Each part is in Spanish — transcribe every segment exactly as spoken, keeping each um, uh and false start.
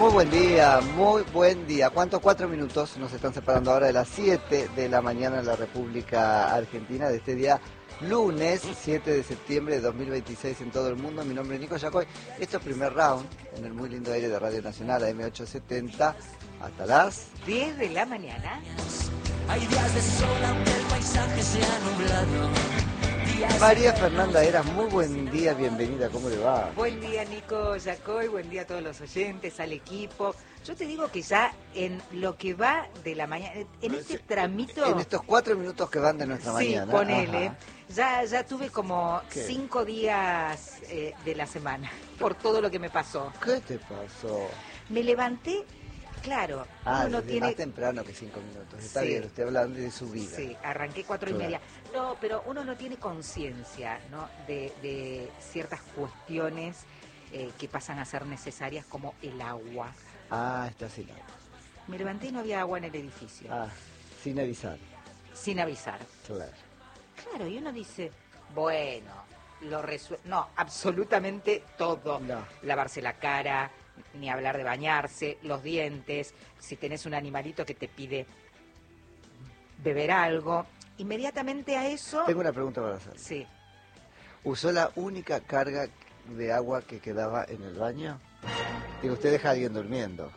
Muy buen día, muy buen día. ¿Cuántos? Cuatro minutos nos están separando ahora de las siete de la mañana en la República Argentina de este día lunes siete de septiembre de dos mil veintiséis en todo el mundo. Mi nombre es Nico Yacoy. Esto es primer round en el muy lindo aire de Radio Nacional, A M ochocientos setenta, hasta las diez de la mañana. Hay días de sol aunque el paisaje sea nublado. María Fernanda Eras, muy buen día, bienvenida, ¿cómo le va? Buen día, Nico Yacoy, buen día a todos los oyentes, al equipo. Yo te digo que ya en lo que va de la mañana, en este tramito... En estos cuatro minutos que van de nuestra sí, mañana. Sí, ponele. Ajá. Ya, ya tuve como ¿Qué? cinco días eh, de la semana por todo lo que me pasó. ¿Qué te pasó? Me levanté, claro, Ah, uno no desde tiene... más temprano que cinco minutos. Está Sí. bien, usted hablando de su vida. Sí, arranqué cuatro Claro. y media. No, pero uno no tiene conciencia, ¿no? de, de ciertas cuestiones eh, que pasan a ser necesarias, como el agua. Ah, está sin agua. Me levanté y no había agua en el edificio, Ah, sin avisar. sin avisar. Claro. Claro, y uno dice, bueno, lo resuelve. No, absolutamente todo. No. Lavarse la cara, ni hablar de bañarse, los dientes, si tenés un animalito que te pide beber algo. Inmediatamente a eso... Tengo una pregunta para hacer. Sí. ¿Usó la única carga de agua que quedaba en el baño? Digo, usted deja a alguien durmiendo.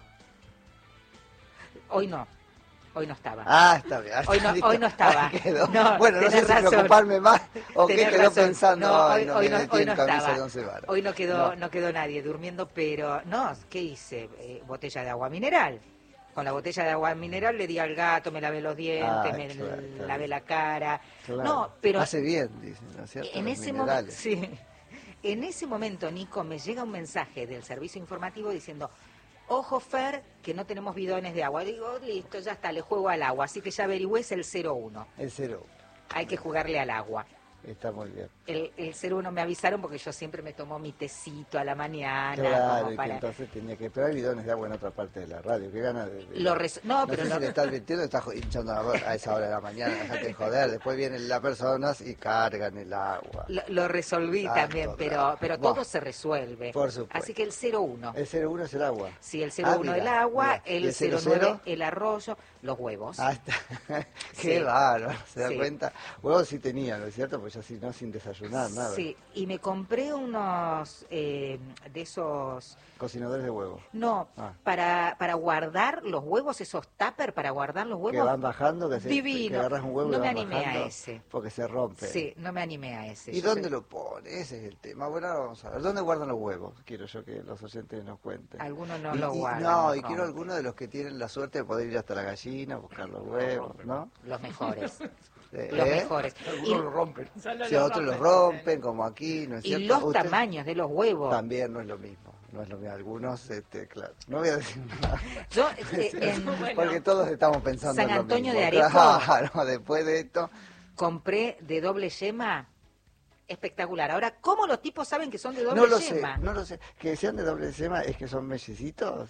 Hoy no, hoy no estaba. Ah, está bien. Hoy no- Listo. hoy no estaba. Ahí quedó. No, bueno, no sé tenés si razón. preocuparme más o qué Tenés quedó razón. pensando. No, Ay, hoy, no, hoy me no, metí hoy en no camisa estaba. de once varas. Hoy no quedó, No. no quedó nadie durmiendo, pero no, ¿qué hice? Eh, botella de agua mineral. Con la botella de agua mineral le di al gato, me lavé los dientes, Ay, me claro, l- está lavé bien. la cara. Claro. No, pero Hace bien, dicen, ¿no es cierto? en Los ese momento, minerales. sí, en ese momento, Nico, me llega un mensaje del servicio informativo diciendo: ojo, Fer, que no tenemos bidones de agua. Digo, listo, ya está, le juego al agua. Así que ya averigüé, es el cero uno. El cero. Hay que jugarle al agua. Está muy bien. El, el cero uno me avisaron porque yo siempre me tomo mi tecito a la mañana. Claro, como y que para... entonces tenía que... Pero hay bidones de agua en otra parte de la radio. ¿Qué gana de...? de- Lo res- No, No pero sé lo... si le estás mintiendo, estás hinchando la voz a esa hora de la mañana, dejate de joder. Después vienen las personas y cargan el agua. lo, lo resolví Ah, también, todo, pero, claro. pero Buah. todo se resuelve. Por supuesto. Así que el cero uno. El cero uno es el agua. Sí, el cero Ah, uno mira, el agua, mira. ¿Y el el cero cero nueve cero? el arroyo, los huevos. Ah, está. Qué Sí. bárbaro, ¿se da Sí. cuenta? Huevos sí tenía, ¿no es cierto? Pues ya si no, sin desayunar, nada. Sí, y me compré unos eh, de esos... Cocinadores de huevos. No, Ah. para, para guardar los huevos, esos tupper para guardar los Que huevos. van bajando, que, se, Divino. que agarras un huevo No y me van animé a bajando ese. porque se rompe. Sí, no me animé a ese. ¿Y Yo dónde sé- lo pone? Ese es el tema. Bueno, ahora vamos a ver. ¿Dónde guardan los huevos? Quiero yo que los oyentes nos cuenten. Algunos no Y- lo y- guardan. No, lo y quiero rompen. algunos de los que tienen la suerte de poder ir hasta la gallina, buscar los huevos, ¿no? Los mejores. Eh, Los ¿eh? mejores. Y, rompen. Si otros los rompen, como aquí, ¿no es y cierto? los Usted- tamaños de los huevos. También no es lo mismo. No es lo mismo. Algunos, este, claro. No voy a decir nada. Yo, eh, en- Porque todos estamos pensando San en lo Antonio mismo. de Areco. Claro, después de esto. compré de doble yema espectacular. Ahora, ¿cómo los tipos saben que son de doble No lo sé, yema? no lo sé. Que sean de doble yema es que son mellicitos.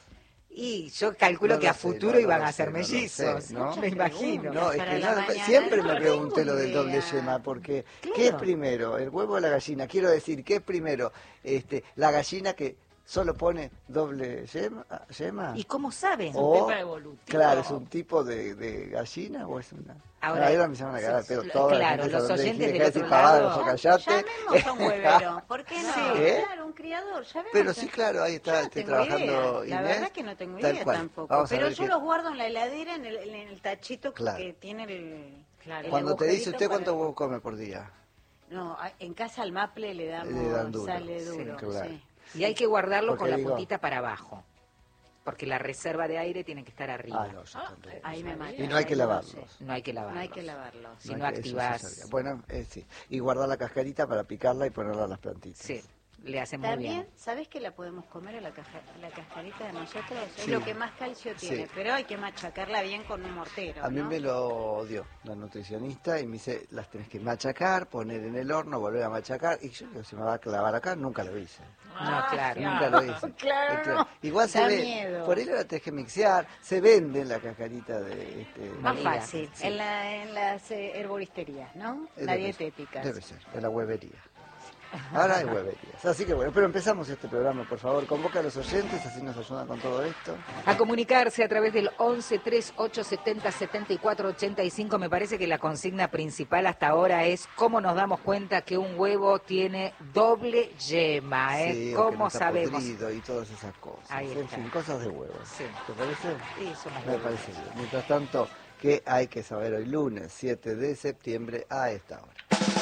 Y yo calculo No que lo a sé, futuro no, no iban lo a sé, ser no lo mellizos, sé, ¿no? me imagino. No, es Para que la nada, mañana siempre no me pregunté tengo lo del doble idea. yema, porque Claro. ¿qué es primero? ¿El huevo o la gallina? Quiero decir, ¿qué es primero? Este, la gallina que solo pone doble yema, yema? ¿Y cómo saben? O, tema evolutivo. claro, ¿es un tipo de, de gallina o es una...? Ahora- Ahora, me llaman a cagar, pero Sí, toda la claro, gente los sabe, oyentes dije, del "Deja de otro decir pavadas, lado". vos callate. Llamemos a un huevero, ¿por qué no? Sí. ¿Eh? Claro, un criador, llamemos Pero a- sí, claro, ahí está, Yo no estoy tengo trabajando idea. La Inés, verdad que no tengo tal idea cual. tampoco. Vamos a Pero ver yo qué- los guardo en la heladera, en el, en el tachito Claro. que tiene el... el Cuando te dice agujerito usted para- cuántos huevos come por día. No, a- en casa al maple le damos Le dan duro. sale Sí, duro. claro. Sí. Y hay que guardarlo Porque con la digo- puntita para abajo, porque la reserva de aire tiene que estar arriba. Ah, no, yo tanto. Ahí me mata. Y no hay que ahí no lavarlos. sé. No hay que lavarlos. No hay que lavarlos. Si No no, hay que- eso sí activás... sabía. Bueno, eh, sí. Y guardar la cascarita para picarla y ponerla a las plantitas. Sí, le hace muy También, bien. ¿sabes que la podemos comer a la, caja, a la cascarita de nosotros? Es Sí. lo que más calcio tiene, Sí. pero hay que machacarla bien con un mortero, A mí ¿no? me lo dio la nutricionista y me dice, las tenés que machacar, poner en el horno, volver a machacar. Y yo digo, se me va a clavar acá, nunca lo hice. No, claro. Nunca lo hice. Claro, Este, no. Igual se Da ve, miedo. por ahí la tenés que mixear, se vende en la cascarita de... Este, Más Molida. fácil, Sí. en, la, en las eh, herboristerías, ¿no? Eh, La debe- dietética. Debe ser, en la huevería. Ahora hay hueverías. Así que bueno, pero empezamos este programa, por favor. Convoca a los oyentes, así nos ayudan con todo esto. A comunicarse a través del once, treinta y ocho, setenta, setenta y cuatro, ochenta y cinco. Me parece que la consigna principal hasta ahora es cómo nos damos cuenta que un huevo tiene doble yema, ¿eh? Sí, o que ¿Cómo no está sabemos? podrido y todas esas cosas. Ahí En está. fin, cosas de huevos. Sí. ¿Te parece? Sí, somos Me huevos. parece bien. Mientras tanto, ¿qué hay que saber hoy lunes siete de septiembre a esta hora?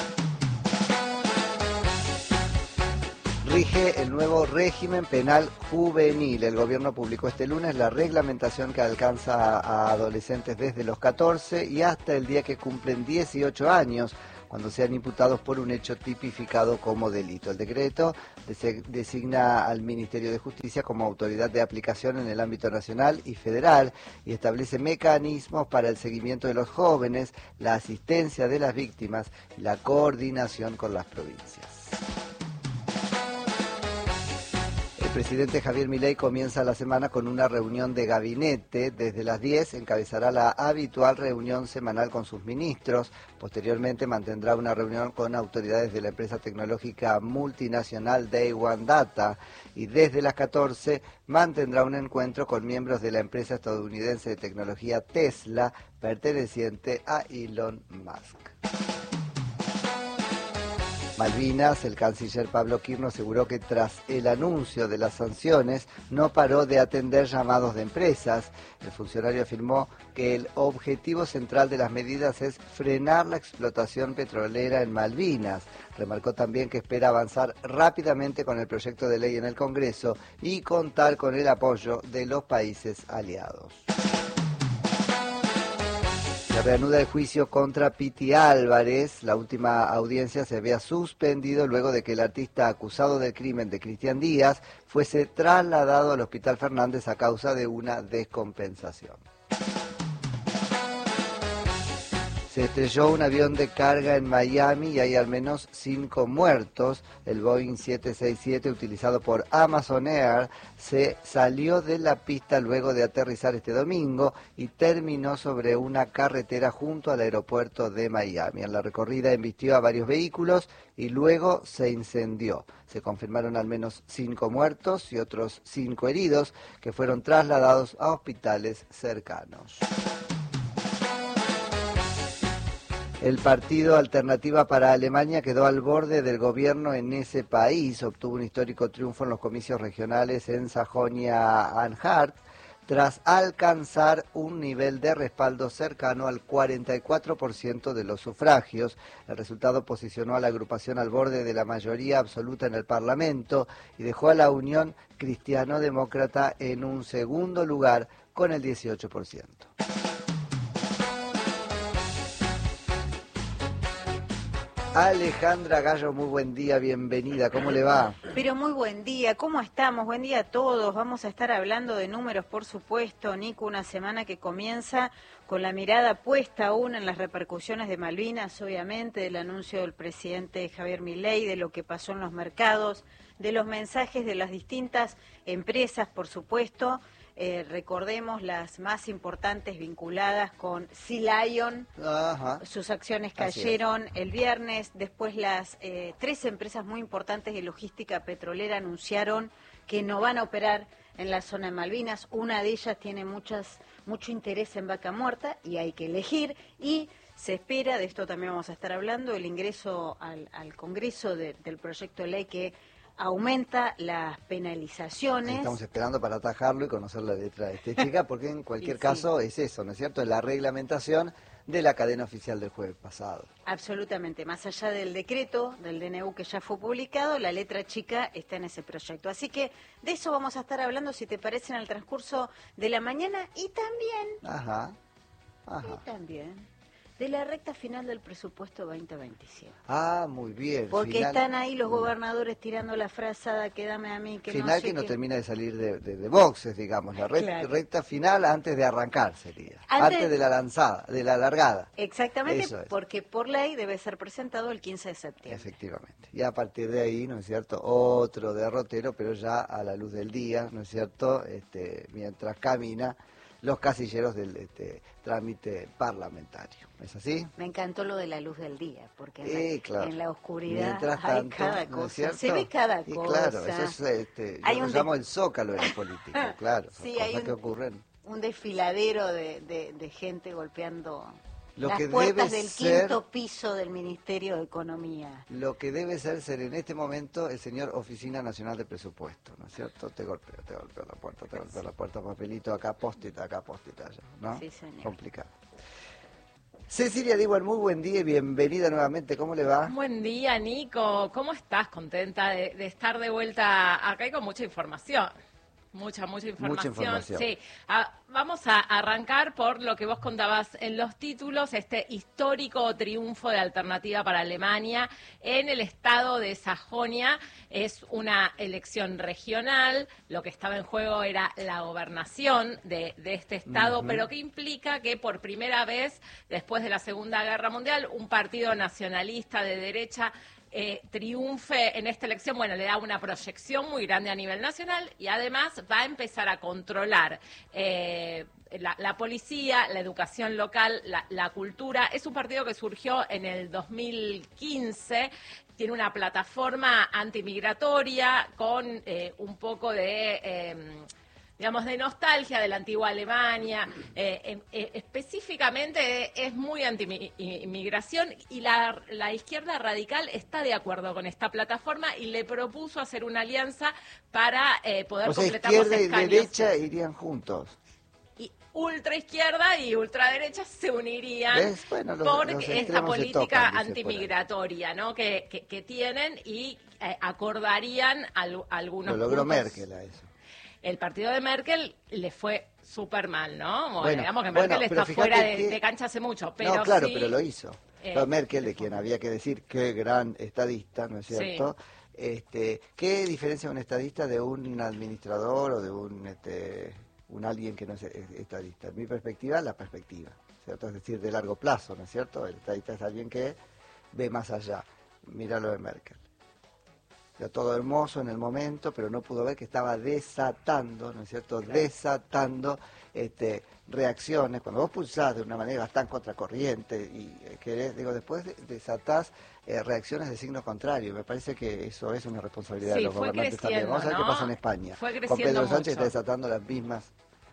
Rige el nuevo régimen penal juvenil. El gobierno publicó este lunes la reglamentación que alcanza a adolescentes desde los catorce y hasta el día que cumplen dieciocho años, cuando sean imputados por un hecho tipificado como delito. El decreto dese- designa al Ministerio de Justicia como autoridad de aplicación en el ámbito nacional y federal y establece mecanismos para el seguimiento de los jóvenes, la asistencia de las víctimas y la coordinación con las provincias. El presidente Javier Milei comienza la semana con una reunión de gabinete. Desde las diez encabezará la habitual reunión semanal con sus ministros. Posteriormente mantendrá una reunión con autoridades de la empresa tecnológica multinacional Day One Data. Y desde las catorce mantendrá un encuentro con miembros de la empresa estadounidense de tecnología Tesla, perteneciente a Elon Musk. Malvinas, el canciller Pablo Quirno aseguró que tras el anuncio de las sanciones no paró de atender llamados de empresas. El funcionario afirmó que el objetivo central de las medidas es frenar la explotación petrolera en Malvinas. Remarcó también que espera avanzar rápidamente con el proyecto de ley en el Congreso y contar con el apoyo de los países aliados. Se reanuda el juicio contra Piti Álvarez. La última audiencia se había suspendido luego de que el artista acusado del crimen de Cristian Díaz fuese trasladado al Hospital Fernández a causa de una descompensación. Se estrelló un avión de carga en Miami y hay al menos cinco muertos. El Boeing siete seis siete utilizado por Amazon Air se salió de la pista luego de aterrizar este domingo y terminó sobre una carretera junto al aeropuerto de Miami. En la recorrida embistió a varios vehículos y luego se incendió. Se confirmaron al menos cinco muertos y otros cinco heridos que fueron trasladados a hospitales cercanos. El partido Alternativa para Alemania quedó al borde del gobierno en ese país. Obtuvo un histórico triunfo en los comicios regionales en Sajonia-Anhalt tras alcanzar un nivel de respaldo cercano al cuarenta y cuatro por ciento de los sufragios. El resultado posicionó a la agrupación al borde de la mayoría absoluta en el Parlamento y dejó a la Unión Cristiano-Demócrata en un segundo lugar con el dieciocho por ciento. Alejandra Gallo, muy buen día, bienvenida, ¿cómo le va? Pero muy buen día, ¿cómo estamos? Buen día a todos. Vamos a estar hablando de números, por supuesto, Nico, una semana que comienza con la mirada puesta aún en las repercusiones de Malvinas, obviamente, del anuncio del presidente Javier Milei, de lo que pasó en los mercados, de los mensajes de las distintas empresas, por supuesto. Eh, recordemos las más importantes vinculadas con Sea Lion. Ajá. Sus acciones Así cayeron el viernes. Después las eh, tres empresas muy importantes de logística petrolera anunciaron que no van a operar en la zona de Malvinas. Una de ellas tiene muchas, mucho interés en Vaca Muerta y hay que elegir. Y se espera, de esto también vamos a estar hablando, el ingreso al, al Congreso de, del proyecto de ley que aumenta las penalizaciones. Estamos esperando para atajarlo y conocer la letra de este chica, porque en cualquier Y sí. caso es eso, ¿no es cierto? Es la reglamentación de la cadena oficial del jueves pasado. Absolutamente, más allá del decreto del D N U que ya fue publicado, la letra chica está en ese proyecto. Así que de eso vamos a estar hablando, si te parece, en el transcurso de la mañana y también, Ajá, ajá. y también de la recta final del presupuesto veinte veintisiete. Ah, muy bien. Porque final, están ahí los gobernadores tirando la frazada, que dame a mí, que Final no sé que no qué. termina de salir de, de, de boxes, digamos, la recta, Claro. recta final antes de arrancar sería, Antes- antes de la lanzada, de la largada. Exactamente, Eso es. porque por ley debe ser presentado el quince de septiembre. Efectivamente. Y a partir de ahí, ¿no es cierto? Otro derrotero, pero ya a la luz del día, ¿no es cierto? Este, mientras camina los casilleros del este, trámite parlamentario. ¿Es así? Me encantó lo de la luz del día, porque en, Eh, la, claro. en la oscuridad Mientras hay tanto, cada ¿no es cosa, cierto? se ve cada Y cosa. claro, eso es, este, Hay yo lo un llamo de- el zócalo de la política, claro, son Sí, cosas hay un- que ocurren. Un desfiladero de, de, de gente golpeando Lo las que puertas debe del ser- quinto piso del Ministerio de Economía. Lo que debe ser ser en este momento el señor Oficina Nacional de Presupuesto, ¿no es cierto? Te golpeo, te golpeo la puerta, te golpeo la puerta, papelito, acá post-it, acá post-it allá, ¿no? Sí, señor. Complicado. Cecilia Diwan, muy buen día y bienvenida nuevamente, ¿cómo le va? Buen día, Nico. ¿Cómo estás? Contenta de, de estar de vuelta acá y con mucha información. Mucha, mucha información. Mucha información. Sí. Ah, vamos a arrancar por lo que vos contabas en los títulos, este histórico triunfo de Alternativa para Alemania en el estado de Sajonia. Es una elección regional, lo que estaba en juego era la gobernación de, de este estado, Ujú. pero que implica que por primera vez, después de la Segunda Guerra Mundial, un partido nacionalista de derecha Eh, triunfe en esta elección, bueno, le da una proyección muy grande a nivel nacional y además va a empezar a controlar eh, la, la policía, la educación local, la, la cultura. Es un partido que surgió en el dos mil quince, tiene una plataforma antimigratoria con eh, un poco de... Eh, digamos, de nostalgia de la antigua Alemania, eh, eh, específicamente es muy anti-inmigración y la, la izquierda radical está de acuerdo con esta plataforma y le propuso hacer una alianza para eh, poder O sea, completar los izquierda y escaños. derecha irían juntos. Y ultra izquierda y ultraderecha se unirían ¿Ves? Bueno, los- por los esta extremos se política tocan, dice por ahí. antimigratoria, ¿no? que, que, que tienen y eh, acordarían al- algunos Lo logró puntos. Merkel a eso. El partido de Merkel le fue súper mal, ¿no? Bueno, Bueno, digamos que bueno, Merkel pero está fíjate fuera de, que- de cancha hace mucho, pero no, claro, sí, pero lo hizo. eh, Pero Merkel, de quien había que decir qué gran estadista, ¿no es Sí. cierto? Este, ¿qué diferencia un estadista de un administrador o de un este, un alguien que no es estadista? En mi perspectiva, la perspectiva, ¿cierto? Es decir, de largo plazo, ¿no es cierto? El estadista es alguien que ve más allá. Mira lo de Merkel. Era todo hermoso en el momento, pero no pudo ver que estaba desatando, ¿no es cierto? Desatando este, reacciones. Cuando vos pulsás de una manera tan contracorriente y eh, querés, digo, después de- desatás eh, reacciones de signo contrario. Me parece que eso es una responsabilidad Sí, de los fue gobernantes también. creciendo, Vamos a ver ¿no? qué pasa en España. Fue Con creciendo Pedro Sánchez mucho. está desatando las mismas,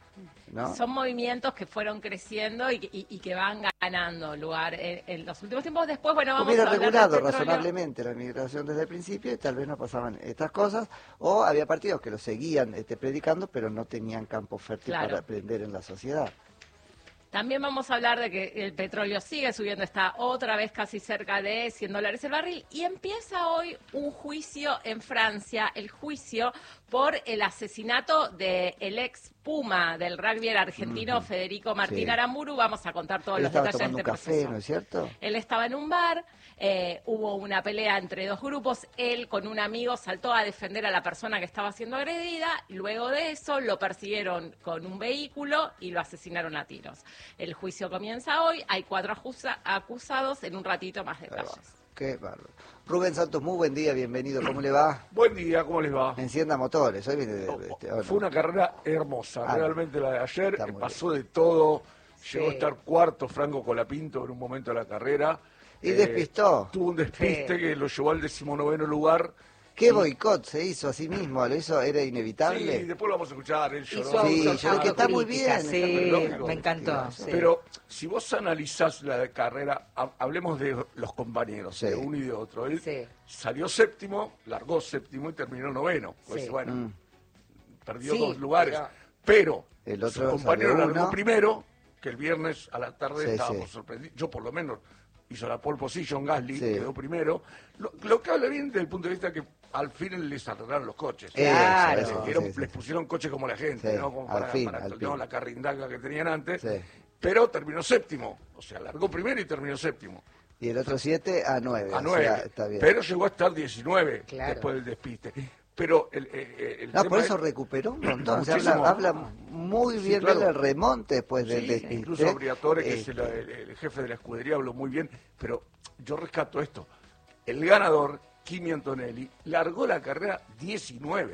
¿no? son movimientos que fueron creciendo y, y- y que van ganando lugar en, en los últimos tiempos. Después, bueno, vamos Hubiera a hablar del regulado petróleo. razonablemente la migración desde el principio y tal vez no pasaban estas cosas, o había partidos que lo seguían este, predicando, pero no tenían campo fértil Claro. para aprender en la sociedad. También vamos a hablar de que el petróleo sigue subiendo, está otra vez casi cerca de cien dólares el barril y empieza hoy un juicio en Francia, el juicio por el asesinato del ex Puma del rugby argentino Ujú. Federico Martín Sí. Aramburu. Vamos a contar todos Él los estaba detalles de tomando este un café, proceso. ¿no es cierto? Él estaba en un bar, eh, hubo una pelea entre dos grupos, él con un amigo saltó a defender a la persona que estaba siendo agredida, luego de eso lo persiguieron con un vehículo y lo asesinaron a tiros. El juicio comienza hoy, hay cuatro acusa- acusados, en un ratito más Ahí detalles. va. Qué bárbaro. Rubén Santos, muy buen día, bienvenido. ¿Cómo le va? Buen día, ¿cómo les va? Encienda motores. Hoy viene de, este, oh, Fue una carrera hermosa, Ah, realmente la de ayer, está que muy pasó de todo, llegó a Sí. estar cuarto Franco Colapinto en un momento de la carrera. Y despistó. Tuvo un despiste Sí. que lo llevó al decimonoveno lugar. ¿Qué boicot se hizo a sí mismo? ¿Lo hizo? ¿Era Sí, inevitable? después lo vamos a escuchar, él lloró. Hizo Sí, auto- yo creo que está muy bien. autocrítica, está muy sí, lógico. me encantó. Sí. sí. Pero si vos analizás la de carrera, ha- hablemos de los compañeros, Sí. de uno y de otro. Él Sí. salió séptimo, largó séptimo y terminó noveno. Pues Sí. bueno, Mm. perdió Sí, dos lugares. pero- Pero El su otro compañero salió largó uno. primero, que el viernes a la tarde Sí, estábamos sí. sorprendidos. Yo por lo menos hizo la pole position, Gasly Sí. quedó primero. Lo, lo que habla bien desde el punto de vista que al fin les arreglaron los coches. Eso, Claro. eso, Les sí, dieron- sí, sí. les pusieron coches como la gente, Sí, ¿no? Como al para, fin, para al no, fin. la carrindaga que tenían antes. Sí. Pero terminó séptimo. O sea, largó primero y terminó séptimo. Y el otro siete a nueve. A o nueve. sea, está bien. Pero llegó a estar diecinueve Claro. después del despiste. Pero el, el, el No, tema por eso es- recuperó un montón. Se habla, Muchísimo. habla muy Sí, bien claro. del remonte después del Sí, despiste. incluso Briatore, que Este, es el, el- el jefe de la escudería, habló muy bien, pero yo rescato esto. El ganador, Kimi Antonelli, largó la carrera diecinueve.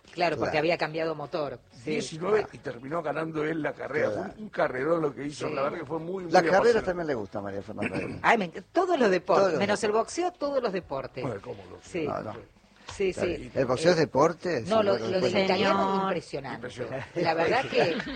Claro, porque Claro. había cambiado motor. Sí, diecinueve claro. y terminó ganando él la carrera. Claro. Fue un carrerón lo que hizo, Sí. la verdad que fue muy, muy Las carreras apasionante. también le gusta a María Fernanda. Ay, me enc- todos los deportes, Todos los menos el deportes. boxeo, todos los deportes. Bueno, cómo lo- Sí. No, no. Sí, sí. ¿El boxeo es Eh, deporte? No, Sí, lo, bueno, lo del bueno. italiano es Señor. impresionante. Impresionante. La verdad que La verdad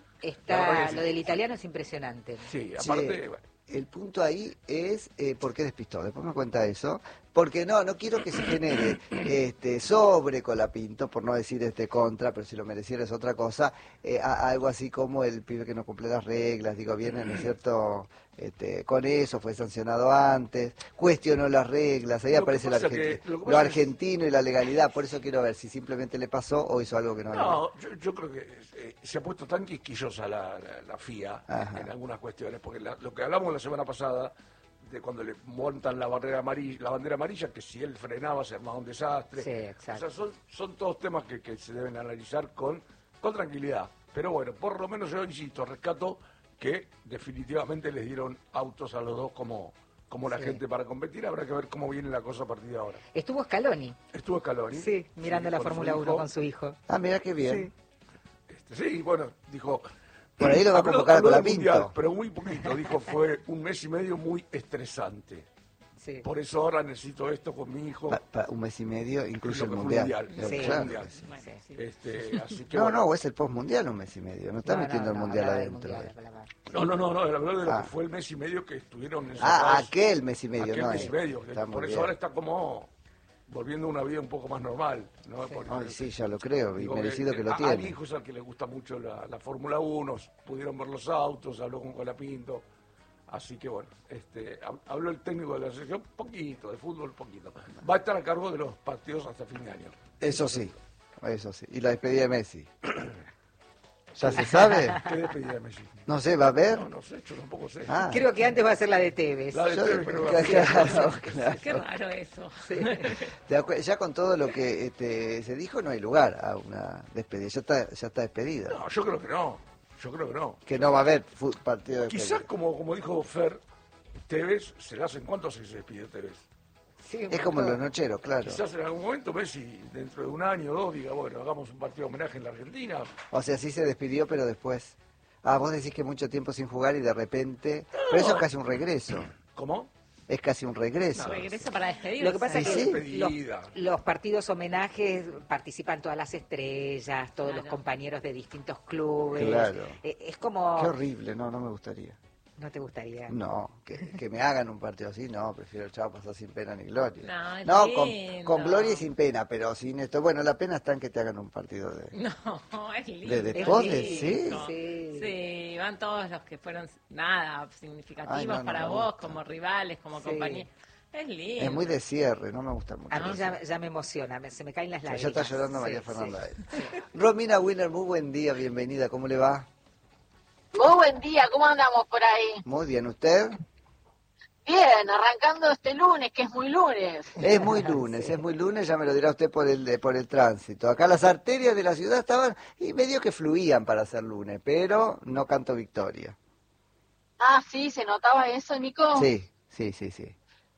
está, que sí. lo del italiano es impresionante. Sí, Sí, aparte, bueno, el punto ahí es eh, por qué despistó. Después me cuenta eso. Porque no, no quiero que se genere este sobre Colapinto, por no decir este contra, pero si lo mereciera es otra cosa, eh, a- algo así como el pibe que no cumple las reglas, digo, viene, ¿no es cierto? Este, con eso, fue sancionado antes, cuestionó las reglas, ahí Lo que aparece el pasa argenti- que- lo lo, que pasa es- argentino y la legalidad, por eso quiero ver si simplemente le pasó o hizo algo que no. no, yo, yo creo que eh, se ha puesto tan quisquillosa la, la, la F I A Ajá. en algunas cuestiones, porque la- lo que hablamos la semana pasada, de cuando le montan la barrera amarilla, la bandera amarilla, que si él frenaba se armaba un desastre. Sí, exacto. O sea, son, son todos temas que, que se deben analizar con, con tranquilidad. Pero bueno, por lo menos yo insisto, rescato que definitivamente les dieron autos a los dos como, como la Sí. gente para competir. Habrá que ver cómo viene la cosa a partir de ahora. Estuvo Scaloni, Estuvo Scaloni. sí, mirando la con su Fórmula uno hijo. con su hijo. Ah, mira qué bien. Este, sí, bueno, dijo... Por ahí lo va a habló- convocar a habló del Colapinto. Mundial, pero muy poquito. Dijo, fue un mes y medio muy estresante. Sí. Por eso ahora necesito esto con mi hijo. Pa- pa- un mes y medio incluye Lo el que fue mundial. mundial, Sí. Claro mundial. que sí. Bueno, sí. Este, así que No, bueno. no, o es el postmundial un mes y medio. No está No, metiendo no, el no, mundial hablaba del adentro. mundial, eh. hablaba. No, no, no, no, era hablar de lo Ah. que fue el mes y medio que estuvieron Ah, encerrados. aquel mes y medio, Aquel no. mes y eh. medio. que Está muy por eso bien. ahora está como volviendo a una vida un poco más normal. ¿no? Porque, Ay, sí, ya lo creo, y digo merecido que, lo a- tiene. A mi hijo es al que le gusta mucho la, la Fórmula uno, pudieron ver los autos, habló con Colapinto. Así que bueno, este, hab- habló el técnico de la selección, poquito, de fútbol, poquito. Va a estar a cargo de los partidos hasta fin de año. Eso sí, eso sí. Y la despedida de Messi. ¿Ya se sabe? ¿Qué despedida de Messi? No sé, ¿va a ver? No, no sé, yo tampoco sé. Ah. Creo que antes va a ser la de Tevez. La de Yo- Tevez, pero- claro, claro. Qué raro eso. ¿Te das cuen- Ya con todo lo que este, se dijo no hay lugar a una despedida. Ya está, ya está despedida. No, yo creo que no. Yo creo que no. Que no va a haber fu- partido de Quizás, despedida. como, como dijo Fer, Tevez, se le hacen cuántos se despidió Tevez. Sí, Es como los nocheros, claro. Quizás en algún momento Messi, dentro de un año o dos, diga, bueno, hagamos un partido de homenaje en la Argentina. O sea, sí se despidió, pero después... Ah, vos decís que mucho tiempo sin jugar y de repente... Pero eso es casi un regreso. ¿Cómo? Es casi un regreso. Regresa para despedirse. Lo que pasa es Sí, que sí. los, Despedida. los partidos homenajes participan todas las estrellas, todos los Claro. compañeros de distintos clubes. Claro. Eh, es como... Qué horrible, no, no me gustaría. ¿No te gustaría? No, que, que me hagan un partido así, no, prefiero chao pasar sin pena ni gloria. No, es con, lindo. con gloria y sin pena, pero sin esto. Bueno, la pena está en que te hagan un partido de... No, es lindo. ¿De Es deportes? lindo. Sí. Sí. Sí, van todos los que fueron, nada, significativos Ay, no, no para me vos, gusta. como rivales, como Sí. compañía. Es lindo. Es muy de cierre, no me gusta mucho. A mí ya, ya me emociona, me- se me caen las Ya, lágrimas. ya está llorando María Sí, Fernanda. sí. Romina Wiener, muy buen día, bienvenida, ¿cómo le va? Muy buen día, ¿cómo andamos por ahí? Muy bien, ¿usted? Bien, arrancando este lunes, que es muy lunes. Es muy lunes, es muy lunes, ya me lo dirá usted por el de- por el tránsito. Acá las arterias de la ciudad estaban y medio que fluían para ser lunes, pero no canto victoria. Ah, sí, ¿se notaba eso, Nico? Sí, sí, sí, sí.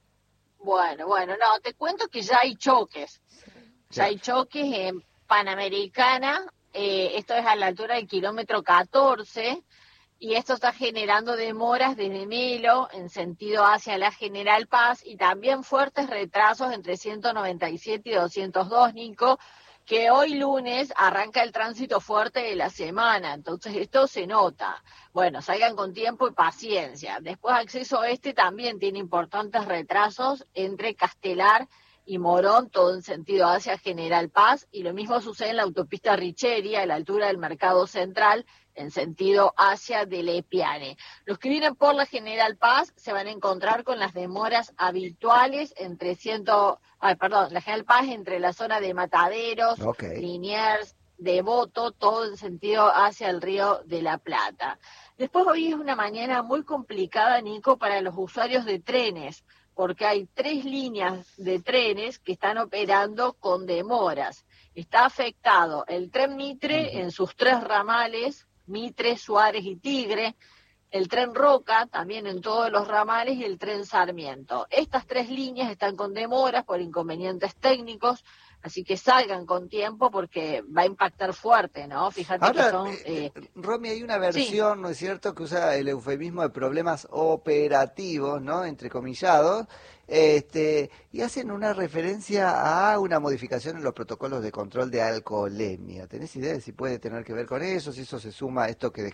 Bueno, bueno, no, te cuento que ya hay choques. Ya. Ya hay choques en Panamericana, eh, esto es a la altura del kilómetro catorce, y esto está generando demoras desde Melo en sentido hacia la General Paz y también fuertes retrasos entre ciento noventa y siete y doscientos dos, Nico, que hoy lunes arranca el tránsito fuerte de la semana, entonces esto se nota. Bueno, salgan con tiempo y paciencia. Después acceso oeste también tiene importantes retrasos entre Castelar y Morón, todo en sentido hacia General Paz, y lo mismo sucede en la autopista Richeria, a la altura del Mercado Central, en sentido hacia de Lepiane. Los que vienen por la General Paz se van a encontrar con las demoras habituales entre ciento, ay, perdón, la General Paz entre la zona de Mataderos, Ok. Liniers, Devoto, todo en sentido hacia el Río de la Plata. Después hoy es una mañana muy complicada, Nico, para los usuarios de trenes, porque hay tres líneas de trenes que están operando con demoras. Está afectado el tren Mitre en sus tres ramales, Mitre, Suárez y Tigre, el tren Roca también en todos los ramales y el tren Sarmiento. Estas tres líneas están con demoras por inconvenientes técnicos. Así que salgan con tiempo porque va a impactar fuerte, ¿no? Fíjate Ahora, que son... eh, Eh, Romy, hay una versión, ¿no es cierto?, que usa el eufemismo de problemas operativos, ¿no?, entrecomillados, este, y hacen una referencia a una modificación en los protocolos de control de alcoholemia. ¿Tenés idea de si puede tener que ver con eso, si eso se suma a esto que